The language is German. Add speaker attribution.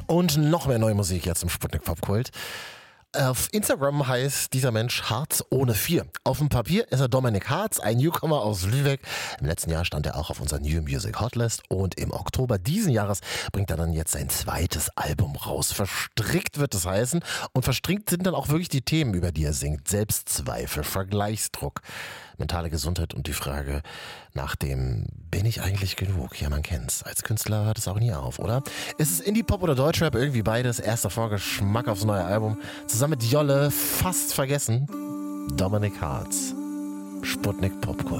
Speaker 1: Und noch mehr neue Musik jetzt im Sputnik Popkult. Auf Instagram heißt dieser Mensch Harz ohne 4. Auf dem Papier ist er Dominik Harz, ein Newcomer aus Lübeck. Im letzten Jahr stand er auch auf unserer New Music Hotlist und im Oktober diesen Jahres bringt er dann jetzt sein zweites Album raus. Verstrickt wird es heißen und verstrickt sind dann auch wirklich die Themen, über die er singt. Selbstzweifel, Vergleichsdruck, mentale Gesundheit und die Frage nach dem bin ich eigentlich genug? Ja, man kennt's. Als Künstler hört es auch nie auf, oder? Ist es Indie-Pop oder Deutschrap? Irgendwie beides. Erster Vorgeschmack aufs neue Album. Zusammen mit Jolle, fast vergessen. Dominik Harz. Sputnik Popkult.